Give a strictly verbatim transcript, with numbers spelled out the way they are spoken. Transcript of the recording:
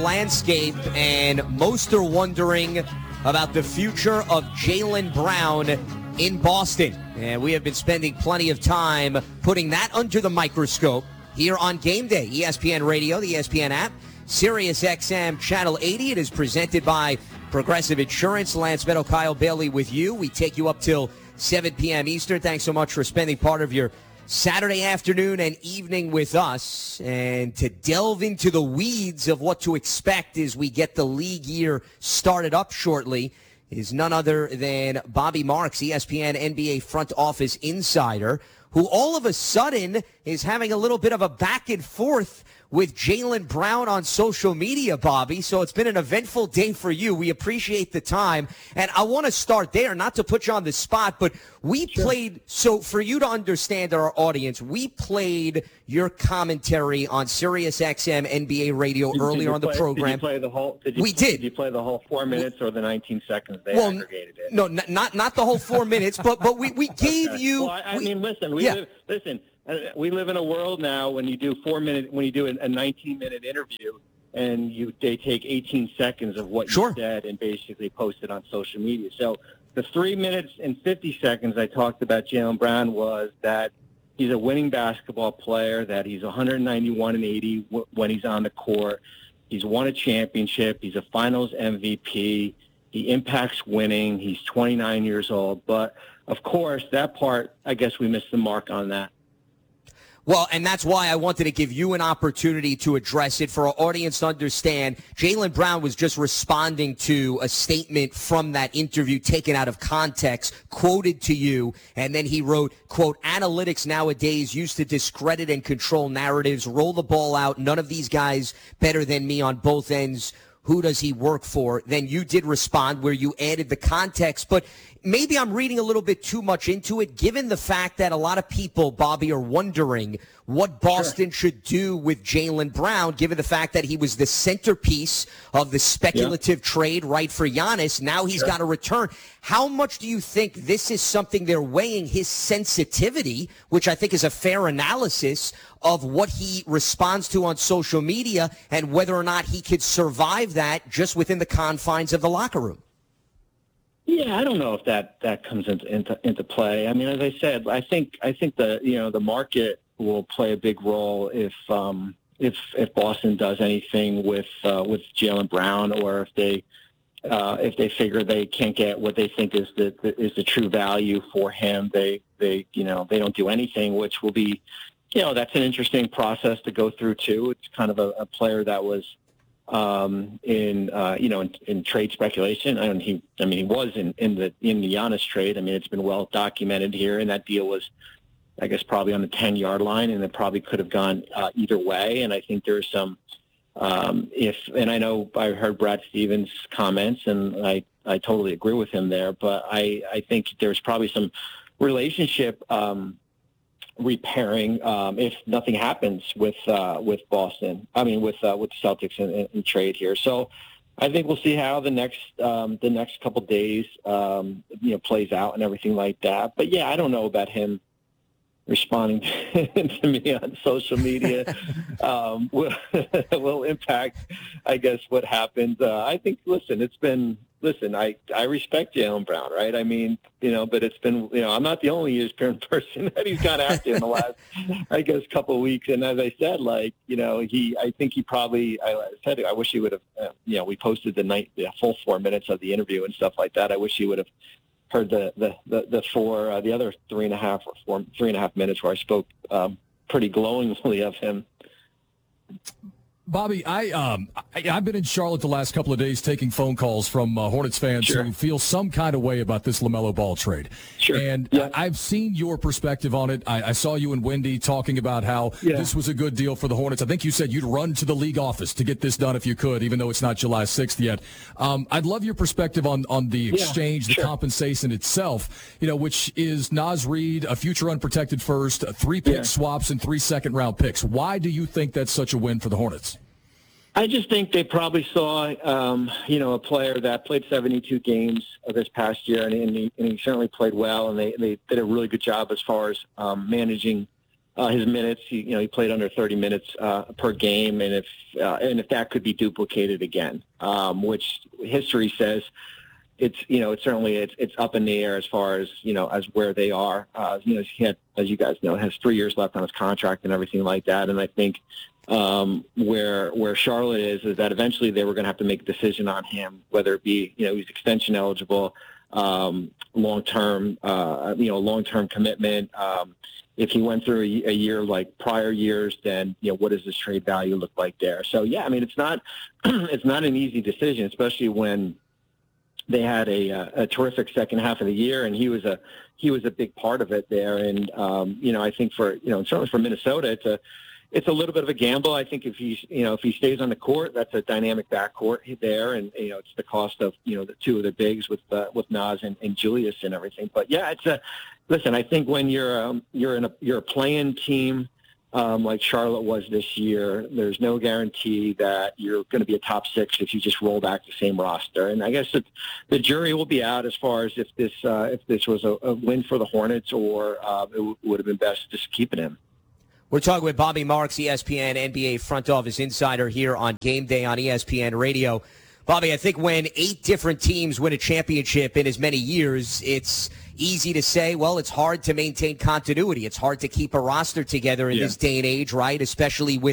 landscape, and most are wondering about the future of Jaylen Brown in Boston. And we have been spending plenty of time putting that under the microscope here on Game Day. E S P N Radio, the E S P N app, Sirius X M Channel eighty. It is presented by Progressive Insurance. Lance Meadow, Kyle Bailey with you. We take you up till seven p.m. Eastern. Thanks so much for spending part of your Saturday afternoon and evening with us. And to delve into the weeds of what to expect as we get the league year started up shortly is none other than Bobby Marks, E S P N N B A front office insider, who all of a sudden is having a little bit of a back and forth with Jaylen Brown on social media, Bobby. So it's been an eventful day for you. We appreciate the time. And I want to start there, not to put you on the spot, but we sure. played, so for you to understand our audience, we played your commentary on Sirius X M N B A Radio did, earlier did on the play, program. Did you play the whole, did you, we did. Did you play the whole four minutes or the nineteen seconds they well, aggregated it? No, n- not not the whole four minutes, but but we, we gave okay. you. Well, I, I we, mean, listen, we yeah. live, listen. We live in a world now when you do four minute, when you do a nineteen minute interview, and you they take eighteen seconds of what sure. you said and basically post it on social media. So the three minutes and fifty seconds I talked about Jaylen Brown was that he's a winning basketball player, that he's one ninety-one and eighty w- when he's on the court. He's won a championship. He's a Finals M V P. He impacts winning. He's twenty-nine years old. But of course, that part, I guess we missed the mark on that. Well, and that's why I wanted to give you an opportunity to address it for our audience to understand. Jaylen Brown was just responding to a statement from that interview taken out of context, quoted to you, and then he wrote, quote, analytics nowadays used to discredit and control narratives, roll the ball out, none of these guys better than me on both ends. Who does he work for? Then you did respond where you added the context, but maybe I'm reading a little bit too much into it, given the fact that a lot of people, Bobby, are wondering what Boston sure. should do with Jaylen Brown, given the fact that he was the centerpiece of the speculative yeah. trade right for Giannis. Now he's sure. got to return. How much do you think this is something they're weighing his sensitivity, which I think is a fair analysis of what he responds to on social media and whether or not he could survive that just within the confines of the locker room? Yeah, I don't know if that, that comes into, into into play. I mean, as I said, I think I think the you know the market will play a big role if um, if if Boston does anything with uh, with Jaylen Brown, or if they uh, if they figure they can't get what they think is the, the is the true value for him. They they you know they don't do anything, which will be you know that's an interesting process to go through too. It's kind of a, a player that was. Um, in uh, you know, in, in trade speculation, I mean, he, I mean, he was in, in the in the Giannis trade. I mean, it's been well documented here, and that deal was, I guess, probably on the ten yard line, and it probably could have gone uh, either way. And I think there's some, um, if, and I know I heard Brad Stevens' comments, and I I totally agree with him there. But I I think there's probably some relationship. Um, repairing um, if nothing happens with uh, with Boston. I mean, with uh, with the Celtics in, in, in trade here. So I think we'll see how the next um, the next couple days um, you know plays out and everything like that. But yeah, I don't know about him responding to me on social media um, will will impact, I guess, what happens. Uh, I think. Listen, it's been. Listen, I, I respect Jaylen Brown, right? I mean, you know, but it's been, you know, I'm not the only Eastern person that he's gone after in the last, I guess, couple of weeks. And as I said, like, you know, he, I think he probably, I said, I wish he would have, uh, you know, we posted the night, the full four minutes of the interview and stuff like that. I wish he would have heard the, the, the, the four, uh, the other three and a half or four, three and a half minutes where I spoke um, pretty glowingly of him. Bobby, I, um, I, I've been in Charlotte the last couple of days taking phone calls from uh, Hornets fans sure. who feel some kind of way about this LaMelo Ball trade. Sure. And yeah. I, I've seen your perspective on it. I, I saw you and Wendy talking about how yeah. this was a good deal for the Hornets. I think you said you'd run to the league office to get this done if you could, even though it's not July sixth yet. Um, I'd love your perspective on, on the exchange, yeah, the sure. compensation itself, you know, which is Naz Reid, a future unprotected first, three pick yeah. swaps, and three second-round picks. Why do you think that's such a win for the Hornets? I just think they probably saw, um, you know, a player that played seventy-two games this past year, and, and, he, and he certainly played well, and they, they did a really good job as far as um, managing uh, his minutes. He, you know, he played under thirty minutes uh, per game, and if uh, and if that could be duplicated again, um, which history says it's you know it's certainly it's it's up in the air as far as you know as where they are. Uh, you know, he had, as you guys know, has three years left on his contract and everything like that, and I think. Um, where where Charlotte is is that eventually they were going to have to make a decision on him, whether it be you know he's extension eligible, um, long term, uh, you know long term commitment. Um, if he went through a, a year like prior years, then you know what does his trade value look like there? So yeah, I mean it's not it's not an easy decision, especially when they had a, a terrific second half of the year, and he was a he was a big part of it there. And um, you know I think for you know certainly for Minnesota, it's a It's a little bit of a gamble. I think if he, you know, if he stays on the court, that's a dynamic backcourt there, and you know, it's the cost of you know the two of the bigs with uh, with Naz and, and Julius and everything. But yeah, it's a listen. I think when you're um, you're in a you're a playing team um, like Charlotte was this year, there's no guarantee that you're going to be a top six if you just roll back the same roster. And I guess it, the jury will be out as far as if this uh, if this was a, a win for the Hornets or uh, it w- would have been best just keeping him. We're talking with Bobby Marks, E S P N N B A front office insider here on Game Day on E S P N Radio. Bobby, I think when eight different teams win a championship in as many years, it's easy to say, well, it's hard to maintain continuity. It's hard to keep a roster together in yeah. this day and age, right? Especially with